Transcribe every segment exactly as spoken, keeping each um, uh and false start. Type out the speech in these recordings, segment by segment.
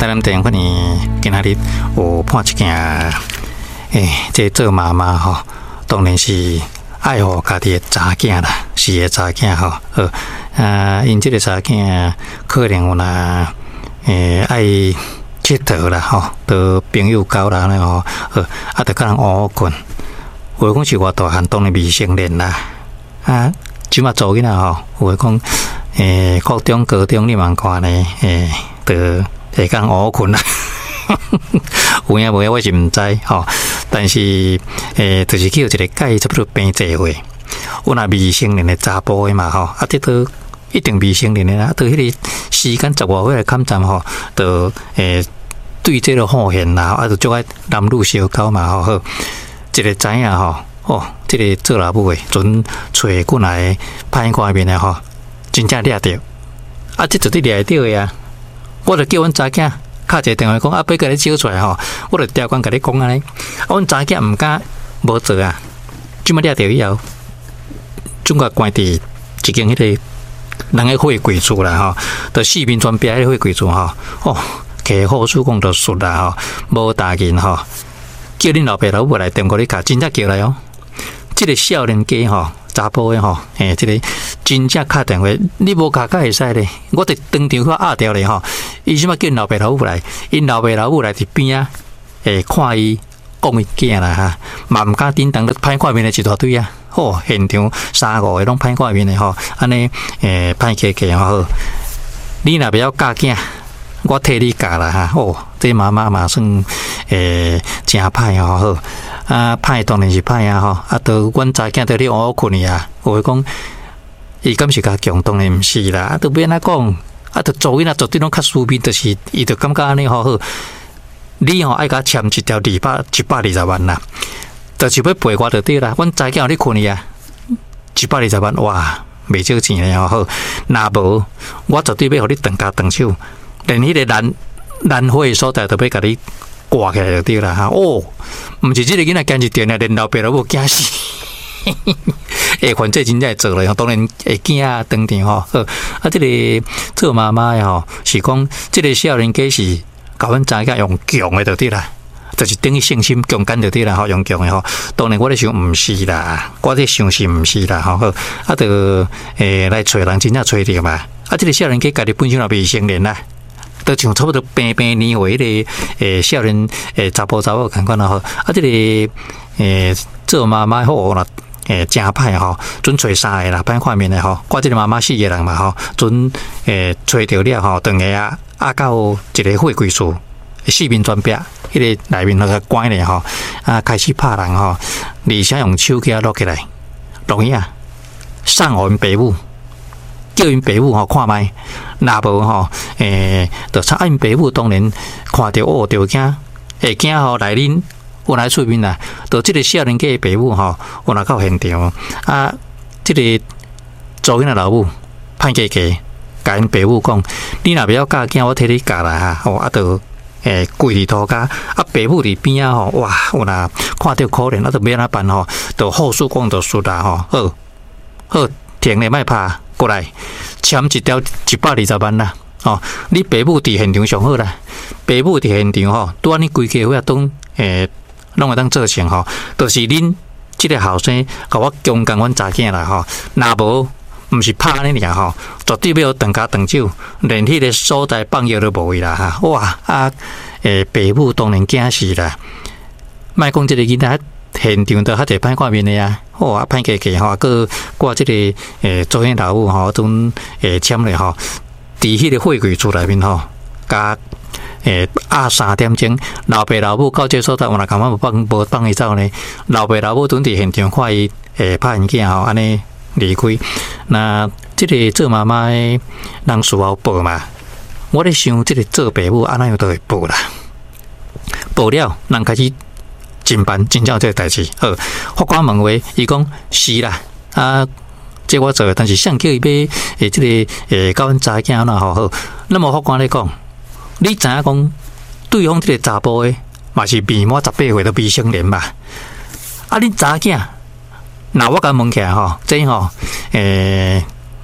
台南电影馆呢，今仔日有看一件，诶，这做妈妈吼，当然是爱护家己的查囝啦，是个查囝吼，好，啊，因这个查囝可能有呐，诶，爱佚佗啦吼，都朋友交啦呢吼，好，啊，得甲人乌困，有讲是偌大汉，当然未成年啦，啊，即马做囡仔吼，有讲，诶，高中、高中你茫看呢，诶，得。会讲乌困啦，有影无影我是毋知吼，但是诶，就是叫一个介差不多平济岁，有若未成年的查甫的嘛吼，啊，这都一定未成年的啦，到迄个时间十外岁来看站吼，就诶对这个好现啦，啊，就做爱男女相交嘛吼，好，一个知影吼，哦，这个做老母的准找过来歹看面的吼，真正掠着，啊，这绝对掠着的啊。我就叫阮查囝敲一个电话讲，啊，别甲你招出来吼，我就调讲甲你讲安尼，啊，阮查囝毋敢无做啊，即摆掠着以后，总甲关伫一间迄个人诶货柜厝啦吼，就四面全壁迄个货柜厝吼，哦，摕护士讲就输啦吼，无大劲吼，叫恁老爸老母来电互你敲，真正叫来哦，即、這個少年家吼。查甫诶吼，诶，即、這个真正敲电话，你无敲，敢会使咧？我得当场去压掉咧吼。伊即马叫因老爸老母来，因老爸老母来伫边啊，诶，看伊讲伊囝啦哈，嘛毋敢叮当，歹看面诶一大堆啊。吼，现场三五个拢歹看面诶吼，安尼诶，歹客客吼。你若不要教囝，我替你教啦哈。哦，这妈妈嘛算诶真歹吼好。啊，歹当然是歹啊吼，啊，都阮查囝都咧乌困去啊，有诶讲，伊敢是甲强，当然毋是啦，啊，都免安讲，啊，都做囡仔绝对拢较私密，就是伊就感觉安尼吼好，你吼爱甲签一条二百一百二十万啦，就是要赔我就对啦，阮查囝有咧困去啊，一百二十万哇，袂少钱咧吼好，若无我绝对要互你断骹断手，连迄个难难花诶所在都要甲你。挂起来就对啦哈！哦，毋是即个囡仔坚持电啊，连老爸老母惊死，诶，反正真正会做咧，当然会惊啊，当场吼。好，啊，即、這个做妈妈诶吼，是讲即个少年家是甲阮查囝用强诶就对啦，就是等于信心强干就对啦，吼，用强诶吼。当然我咧想毋是啦，我咧想是毋是啦，吼好，啊，就诶来找人真正找着嘛。啊，即、這個少年家家己本身也未成年啦。都像差不多平平年岁迄个诶少年诶查甫查某共款啦吼，啊，即、這个诶做妈妈好啦，诶真歹吼，准找三个啦，歹看面诶吼，我即个妈妈四个人嘛吼，准诶找着了吼，等下啊啊到一个货柜厝，四面全壁，迄、那个内面那个关咧吼，啊开始拍人吼，而且用手机录起来，录影送互因爸母。叫因爸母吼看卖，若无吼，诶，就差因爸母当然看到哦，就惊，会惊吼来恁有来出面啦。就即个少年家的爸母吼，有来到现场啊，即、這个做囡仔老母歹家家，甲因爸母讲，你若不要教囝，我替你教啦哈。哦，啊，就诶跪伫涂骹，啊，爸母伫边啊吼，哇，有若看到可怜，啊，就免哪办吼，就护士讲就输啦吼，好，好，停咧，莫拍。过来签一条一百二十万啦！哦，你爸母伫现场上好啦，爸母伫现场吼，拄安尼规家伙啊，当诶，拢会当做成吼，就是恁即个后生甲我强干阮查囝啦吼，若无毋是拍安尼尔吼，绝对要断骹断手，连迄个所在放药都无去啦哈！哇啊，诶，爸母当然惊死啦，莫讲即个囡仔。现场都较侪歹看面的啊，哦啊歹家家吼，个挂即个诶做伙老母吼，阵诶签咧吼，伫迄个货柜厝内面吼，甲诶压三点钟，老爸老母到这所在，有若感觉无放无放伊走呢，老爸老母阵伫现场看伊诶拍因囝吼，安尼离开。那即个做妈妈诶人需要报嘛？我咧想，即个做爸母安怎样都会报啦，报了人开始。真办真正有这个代志，好，法官问话，伊讲是啦，啊，这我做，但是想叫伊要诶，这个诶，教阮查囝安怎好好。那么法官咧讲，你知影讲对方这个查甫诶，嘛是未满十八岁都未成年嘛？啊，你查囝，那我甲问起来吼，这吼诶，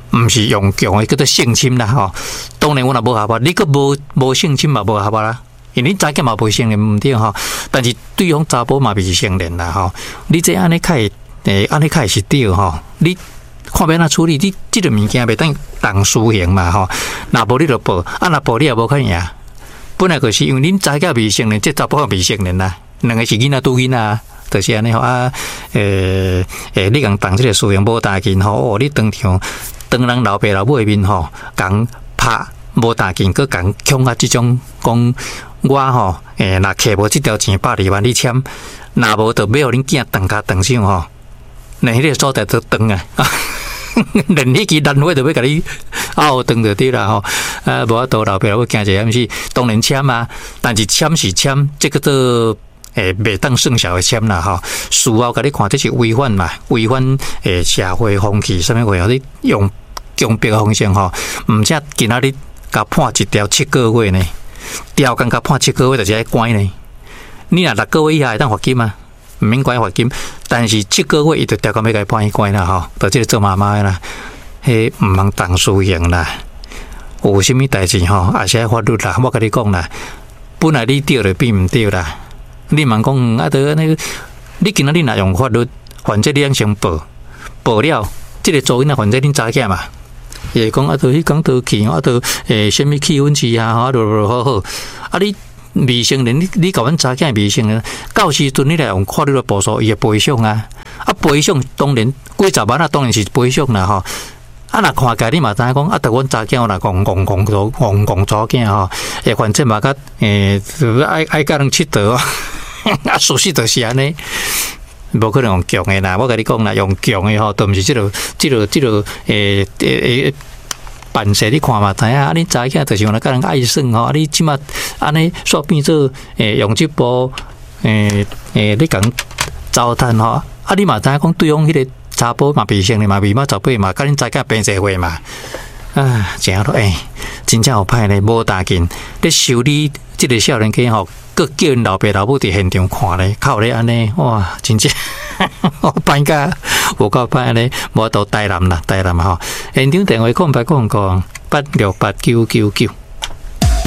毋是用强的叫做性侵啦吼。当然我若无合法，你个无无性侵嘛无合法啦。因为你查囝嘛未成年毋对吼，但是对方查甫嘛未成年啦吼。你这安尼开诶，安尼开是对吼。你看要哪处理？你即个物件袂当当私刑嘛吼。若无你就报，啊若报你也无可能啊。本来就是因为恁查囝未成年，这查甫也未成年啦，两个是囡仔拄囡仔。就是安尼吼啊，诶、欸、诶，你共当即个事情无大劲吼，哦，你当场当人老爸老母面吼，共拍无大劲，佮共抢啊！即种讲我吼，诶、欸，若摕无即条钱百二万你签，若无就要互恁囝断骹断手吼，连迄个所在都断啊！连迄支单位都要甲你拗断就对啦吼，啊，无法度老爸老母惊者，毋是当然签啊，但是签是签，这个做。诶，袂当算小的签啦吼，事后甲你看，这是违反嘛，违反诶社会风气，啥物话？你用强迫的方式吼，毋则今仔日甲判一条七个月呢，调工甲判七个月就是爱关呢。你若六个月以下会当罚金啊，毋免关罚金，但是七个月伊就调工要甲伊判伊关啦吼，就即个做妈妈的啦，迄毋通当私刑啦。有啥物代志吼，也是爱法律啦。我甲你讲啦，本来你对就比毋对啦。你茫讲啊，得那个，你今仔日若用法律，反正你通先报，报了，即、這个做囡仔反正恁查囝嘛，伊会讲啊，得迄讲倒去，啊得诶，什么气温器啊，啊，都好好，啊你未成年，你你甲阮查囝未成年，到时阵你来用法律来补偿伊诶赔偿啊，啊赔偿当然几十万啊，当然是赔偿啦吼。啊，若看起来你嘛知影讲，啊，得阮查囝若戆戆戆做戆戆查囝吼，诶，反正嘛甲诶，爱爱甲人佚佗啊，事实就是安尼，无可能用强诶啦。我甲你讲啦，用强诶吼，都毋是即落即落即落诶诶诶办事，你看嘛知影，啊，你查囝就是用来甲人爱耍吼，啊，你即马安尼煞变做诶用即部诶诶，你讲糟蹋吼，啊，你嘛知影讲对方迄个。查甫嘛未成年嘛，未满十八嘛，甲恁查囝平社会嘛，啊，真好诶，真正有歹咧，无大劲。咧修理即个少年家吼，佮叫因老爸老母伫现场看咧，靠咧安尼，哇，真正歹甲有够歹咧，无到台南啦，台南吼，现场电话空白空空八六八九九九。